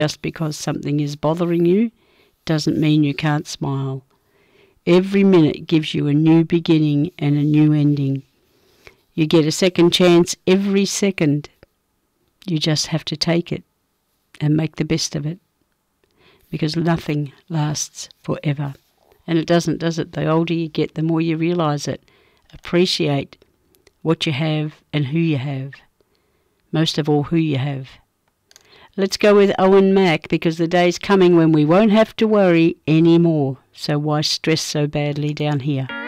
Just because something is bothering you doesn't mean you can't smile. Every minute gives you a new beginning and a new ending. You get a second chance every second. You just have to take it and make the best of it, because nothing lasts forever. And it doesn't, does it? The older you get, the more you realise it. Appreciate what you have and who you have. Most of all, who you have. Let's go with Owen Mack, because the day's coming when we won't have to worry anymore. So why stress so badly down here?